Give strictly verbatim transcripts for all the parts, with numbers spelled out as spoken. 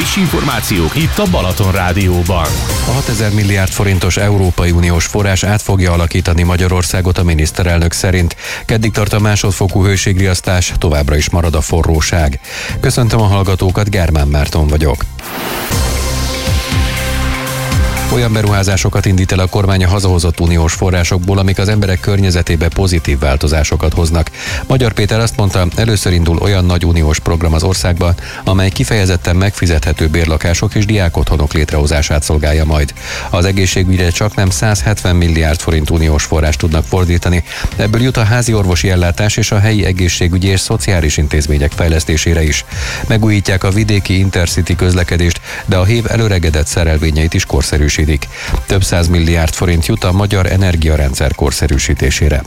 Friss információk itt a Balaton Rádióban. A hatezer milliárd forintos Európai Uniós forrás át fogja alakítani Magyarországot a miniszterelnök szerint. Keddig tart a másodfokú hőségriasztás, továbbra is marad a forróság. Köszöntöm a hallgatókat, Gármán Márton vagyok. Olyan beruházásokat indít el a kormány a hazahozott uniós forrásokból, amik az emberek környezetébe pozitív változásokat hoznak. Magyar Péter azt mondta, először indul olyan nagy uniós program az országban, amely kifejezetten megfizethető bérlakások és diákotthonok létrehozását szolgálja majd. Az egészségügyre csaknem száz hetven milliárd forint uniós forrást tudnak fordítani, ebből jut a házi orvosi ellátás és a helyi egészségügyi és szociális intézmények fejlesztésére is. Megújítják a vidéki intercity közlekedést, de a hév előregedett szerelvényeit is korszerűsítik. Több száz milliárd forint jut a magyar energiarendszer korszerűsítésére.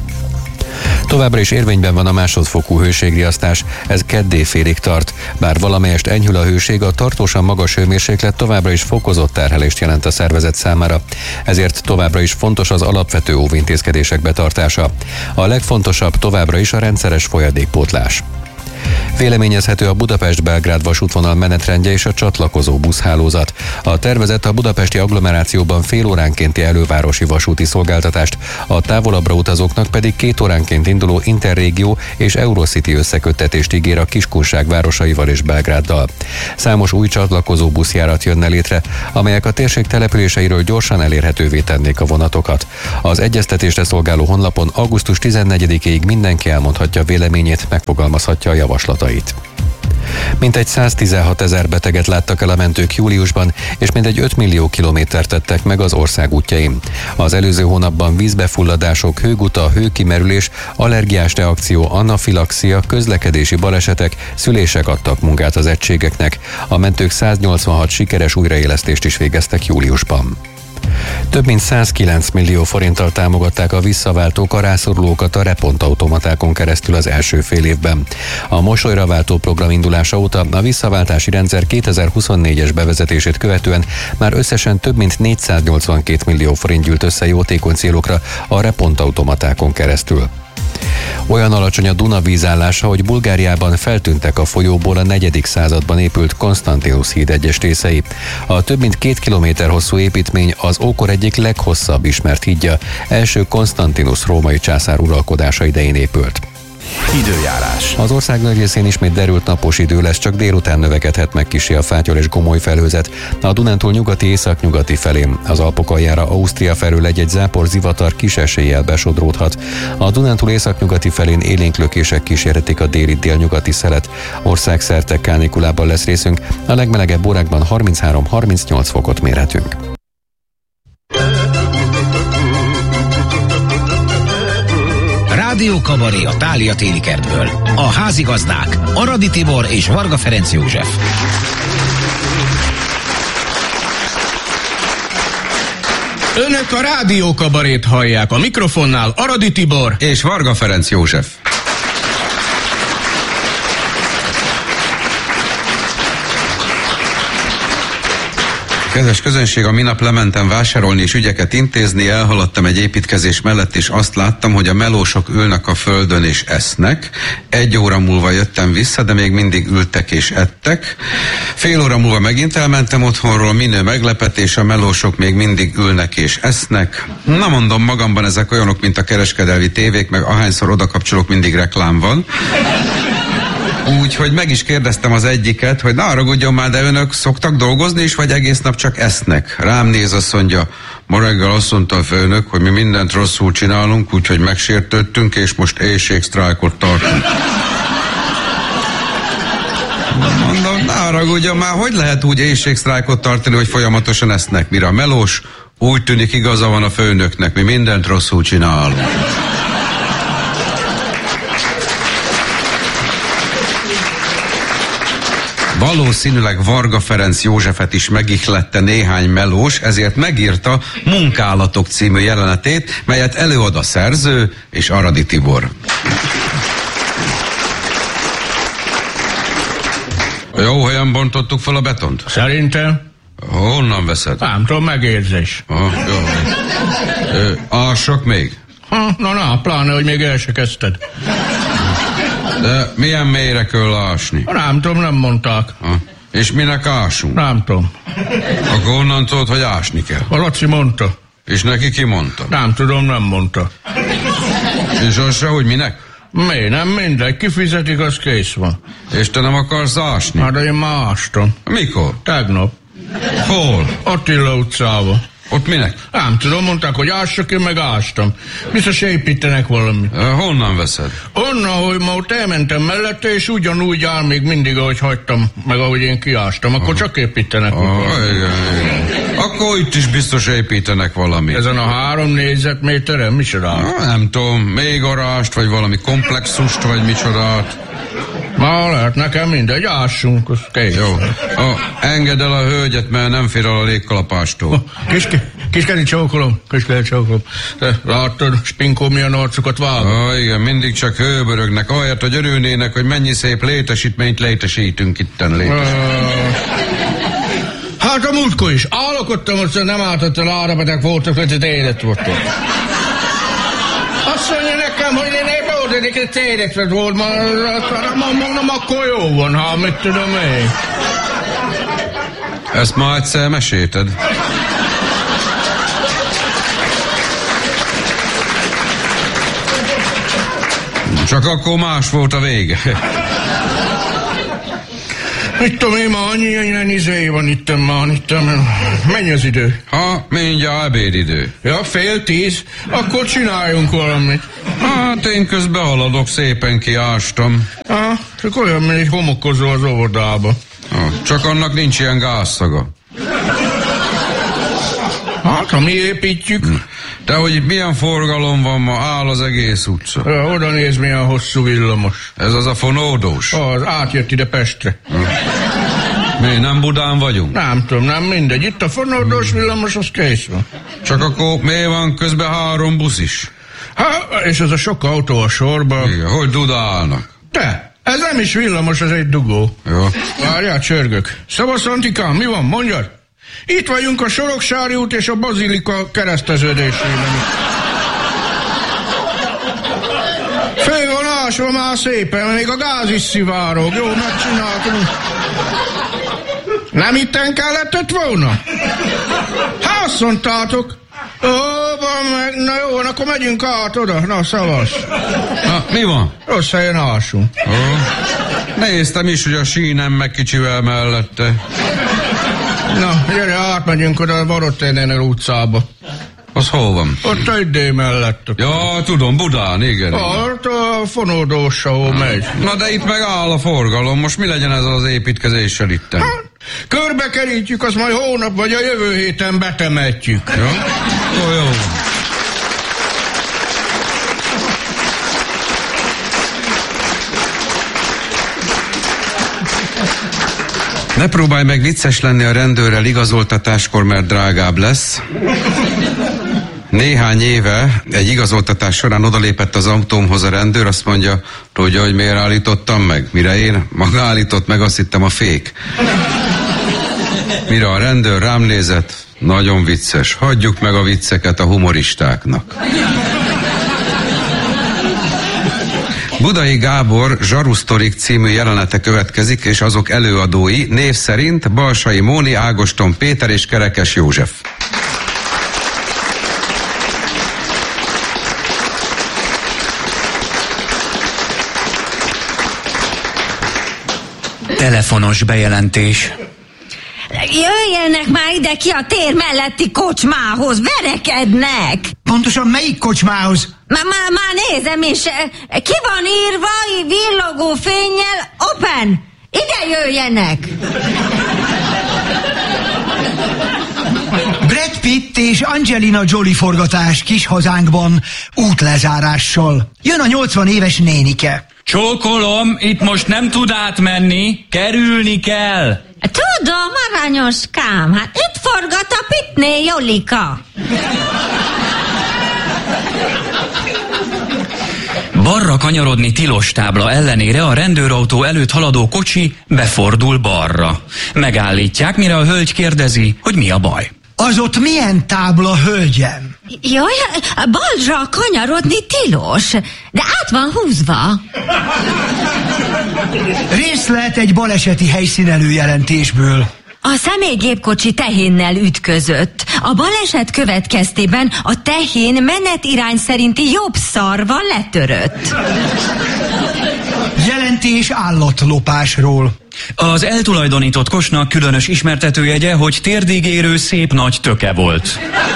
Továbbra is érvényben van a másodfokú hőségriasztás, ez keddé félig tart. Bár valamelyest enyhül a hőség, a tartósan magas hőmérséklet továbbra is fokozott terhelést jelent a szervezet számára. Ezért továbbra is fontos az alapvető óvintézkedések betartása. A legfontosabb továbbra is a rendszeres folyadékpótlás. Véleményezhető a Budapest-Belgrád vasútvonal menetrendje és a csatlakozó buszhálózat. A tervezet a budapesti agglomerációban fél óránkénti elővárosi vasúti szolgáltatást, a távolabbra utazóknak pedig két óránként induló Interrégió és Eurocity összeköttetést ígér a Kiskunság városaival és Belgráddal. Számos új csatlakozó buszjárat jönne létre, amelyek a térség településeiről gyorsan elérhetővé tennék a vonatokat. Az egyeztetésre szolgáló honlapon augusztus tizennegyedikéig mindenki elmondhatja véleményét, megfogalmazhatja a javaslatait. Mintegy száztizenhat ezer beteget láttak el a mentők júliusban, és mintegy öt millió kilométert tettek meg az ország útjain. Az előző hónapban vízbefulladások, hőguta, hőkimerülés, allergiás reakció, anafilaxia, közlekedési balesetek, szülések adtak munkát az egységeknek. A mentők száznyolcvanhat sikeres újraélesztést is végeztek júliusban. Több mint százkilenc millió forinttal támogatták a visszaváltók a rászorulókat a repontautomatákon keresztül az első fél évben. A mosolyra váltó program indulása óta a visszaváltási rendszer kétezer-huszonnégyes bevezetését követően már összesen több mint négyszáznyolcvankét millió forint gyűlt össze jótékony célokra a repontautomatákon keresztül. Olyan alacsony a Duna vízállása, hogy Bulgáriában feltűntek a folyóból a negyedik században épült Konstantinus híd egyes részei. A több mint két kilométer hosszú építmény az ókor egyik leghosszabb ismert hídja, első Konstantinus római császár uralkodása idején épült. Időjárás. Az ország nagy részén ismét derült napos idő lesz, csak délután növekedhet meg kissé a fátyol és gomoly felhőzet. A Dunántúl nyugati északnyugati felén, az Alpok aljára Ausztria felől egy-egy zápor zivatar kis eséllyel besodródhat. A Dunántúl északnyugati felén élénk lökések kísérhetik a déli délnyugati szelet. Országszerte kánikulában lesz részünk, a legmelegebb órákban harminchárom-harmincnyolc fokot mérhetünk. Rádió Kabaré a Thália téli kertből. A házigazdák Aradi Tibor és Varga Ferenc József. Önök a Rádió Kabarét hallják, a mikrofonnál Aradi Tibor és Varga Ferenc József. Kedves közönség, a minap lementem vásárolni és ügyeket intézni, elhaladtam egy építkezés mellett, és azt láttam, hogy a melósok ülnek a földön és esznek. Egy óra múlva jöttem vissza, de még mindig ültek és ettek. Fél óra múlva megint elmentem otthonról, minő meglepetés, a melósok még mindig ülnek és esznek. Na mondom magamban, ezek olyanok, mint a kereskedelmi tévék, meg ahányszor odakapcsolok, mindig reklám van. Úgyhogy meg is kérdeztem az egyiket, hogy na haragudjon már, de önök szoktak dolgozni is, vagy egész nap csak esznek? Rám néz, azt mondja, ma reggel azt mondta a főnök, hogy mi mindent rosszul csinálunk, úgyhogy megsértődtünk, és most éjségsztrájkot tartunk. Mondom, na haragudjon már, hogy lehet úgy éjségsztrájkot tartani, hogy folyamatosan esznek? Mire a melós? Úgy tűnik, igaza van a főnöknek, mi mindent rosszul csinálunk. Valószínűleg Varga Ferenc Józsefet is megihlette néhány melós, ezért megírta Munkálatok című jelenetét, melyet előad a szerző és Aradi Tibor. Jó helyen bontottuk fel a betont? Szerintem? Honnan veszed? Nem tudom, megérzés. Ah, jó. Ássak még? Ha, na, na, pláne, hogy még el se kezdted. De milyen mélyre kell ásni? Nem tudom, nem mondták. Ha. És minek ásunk? Nem tudom. Akkor onnan tudod, hogy ásni kell. A Laci mondta. És neki ki mondta? Nem tudom, nem mondta. És az se, hogy minek? Mi? Nem mindegy, kifizetik, az kész van. És te nem akarsz ásni? Hát de én már ástam. Mikor? Tegnap. Hol? Attila utcában. Ott minek? Nem tudom, mondták, hogy ássak, én meg ástam. Biztos építenek valamit. E, honnan veszed? Onnan, hogy ma ott elmentem mellette, és ugyanúgy áll még mindig, ahogy hagytam, meg ahogy én kiástam. Akkor csak építenek. Ah, igen, igen. Akkor itt is biztos építenek valamit. Ezen a három négyzetméteren micsoda? Ah, nem tudom, még arást, vagy valami komplexust, vagy micsodát. Ma lehet, nekem mindegy, ássunk, az kész. Jó. Ah, engedd el a hölgyet, mert nem fér el a légkalapástól. Kiske, kiskezi csókolom, kiskezi csókolom. Te láttad, Spinkó milyen arcukat vág? Ah, igen, mindig csak hőbörögnek, ahelyett, hogy örülnének, hogy mennyi szép létesítményt létesítünk itten létesítményt. Hát a múltkor is. Állokottam, hogy nem álltott el árabetek voltak, hogy ez élet voltak. Azt mondja nekem, hogy én épp oldadik, hogy térdekre volt, ma, mondom, akkor jó van, ha mit tudom én. Ezt már egyszer mesélted. Csak akkor más volt a vége. Mit tudom én, már annyi ilyen izé van itt, már itt, mennyi az idő? Ha, mindjárt ebédidő. Ja, fél tíz, akkor csináljunk valamit. Hát én közben haladok, szépen kiástam. Ah, csak olyan, mint egy homokozó az óvodába. Ah, csak annak nincs ilyen gázszaga. Hát, ha mi építjük. De hogy milyen forgalom van ma, áll az egész utca. Ja, oda néz, milyen hosszú villamos. Ez az a fonódós. Az átjött ide Pestre. Mi, nem Budán vagyunk? Nem tudom, nem mindegy. Itt a fonódós villamos, az kész van. Csak akkor miért van közben három busz is? Hát, és ez a sok autó a sorban. Igen, hogy dudálnak? Te, ez nem is villamos, ez egy dugó. Jó. Várjál, csörgök. Szavasz, Antikám, mi van, mondjad? Itt vagyunk a Soroksári út és a Bazilika kereszteződésében. Föl van ásva már szépen, még a gáz is szivárog. Jó, megcsináltunk. Nem itten kellettett volna? Hát azt mondtátok. Ó, van meg, na jó, akkor megyünk át oda. Na, szavasz. Na, mi van? Rossz helyen ásunk. Ó, néztem is, hogy a sínem meg kicsivel mellette. Na, gyere, átmegyünk oda a Barotténénél utcába. Az hol van? Ott a idé mellett. Ja, tudom, Budán, igen. Ott a fonódós, ahol megy. Na de itt meg áll a forgalom, most mi legyen ezzel az építkezéssel itten? Hát, körbekerítjük, azt majd hónap vagy a jövő héten betemetjük. Ja? Jó, jó. Ne próbálj meg vicces lenni a rendőrrel igazoltatáskor, mert drágább lesz. Néhány éve egy igazoltatás során odalépett az autómhoz a rendőr, azt mondja, tudja, hogy miért állítottam meg? Mire én? Maga állított meg, azt hittem a fék. Mire a rendőr rám nézett, nagyon vicces, hagyjuk meg a vicceket a humoristáknak. Budai Gábor Zsarusztorik című jelenete következik, és azok előadói név szerint Balsai Móni, Ágoston Péter és Kerekes József. Telefonos bejelentés. Jöjjenek már ide ki a tér melletti kocsmához, verekednek! Pontosan melyik kocsmához? Már, már, már nézem, és ki van írva, villogó fénnyel, open! Ide jöjjenek! Brad Pitt és Angelina Jolie forgatás kis hazánkban útlezárással. Jön a nyolcvan éves nénike. Csókolom, itt most nem tud átmenni, kerülni kell. Tudom, aranyoskám, hát itt forgat a Pittné Jolika. Balra kanyarodni tilos tábla ellenére a rendőrautó előtt haladó kocsi befordul balra. Megállítják, mire a hölgy kérdezi, hogy mi a baj. Az ott milyen tábla, hölgyem? Jaj, balra kanyarodni tilos, de át van húzva. Részlet egy baleseti helyszín előjelentésből. A személygépkocsi tehénnel ütközött. A baleset következtében a tehén menetirány szerinti jobb szarva letörött. Jelentés állatlopásról. Az eltulajdonított kosnak különös ismertetőjegye, hogy térdig érő szép nagy töke volt.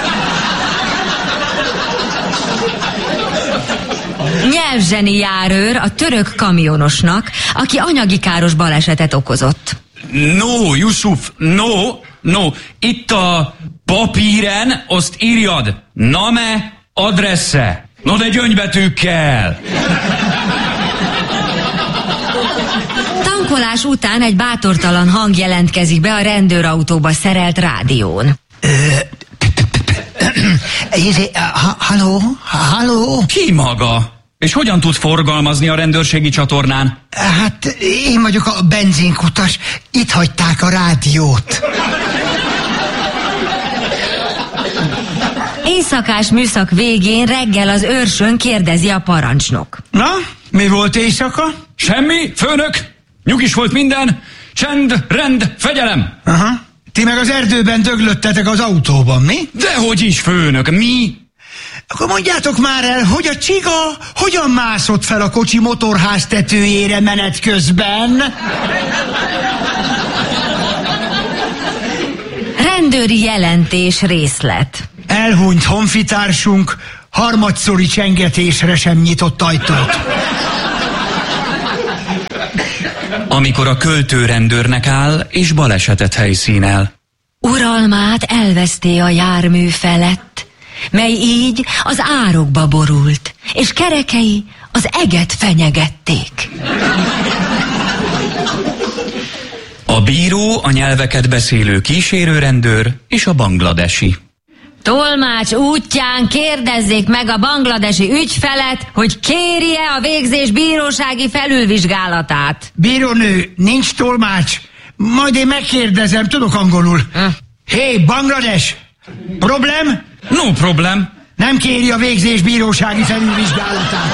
Nyelvzseni járőr a török kamionosnak, aki anyagi káros balesetet okozott. No, Yusuf, no, no. Itt a papíren azt írjad. Name, adresse. No de gyöngybetűkkel. Tankolás után egy bátortalan hang jelentkezik be a rendőrautóba szerelt rádión. Halló? Halló? Ki maga? És hogyan tud forgalmazni a rendőrségi csatornán? Hát én vagyok a benzinkutas. Itt hagyták a rádiót. Éjszakás műszak végén reggel az őrsön kérdezi a parancsnok. Na, mi volt éjszaka? Semmi, főnök. Nyugis volt minden. Csend, rend, fegyelem. Aha. Ti meg az erdőben döglöttetek az autóban, mi? Dehogy is, főnök, mi? Akkor mondjátok már el, hogy a csiga hogyan mászott fel a kocsi motorház tetőjére menet közben? Rendőri jelentés részlet. Elhunyt honfitársunk harmadszori csengetésre sem nyitott ajtót. Amikor a költőrendőrnek áll, és balesetet helyszínel. Uralmát elveszté a jármű felett, mely így az árokba borult, és kerekei az eget fenyegették. A bíró, a nyelveket beszélő kísérőrendőr és a bangladesi. Tolmács útján kérdezzék meg a bangladesi ügyfelet, hogy kéri-e a végzés bírósági felülvizsgálatát. Bírónő, nincs tolmács. Majd én megkérdezem, tudok angolul. Hé, hey, Banglades! Problem? No problem. Nem kéri a végzés bírósági felülvizsgálatát.